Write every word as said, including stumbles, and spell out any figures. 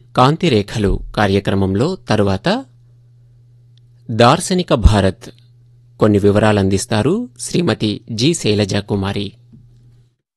కాంతిరేఖలు కార్యక్రమంలో తరువాత దార్శనిక భారత్ కొన్ని వివరాలందిస్తారు శ్రీమతి జి శైలజాకుమారి.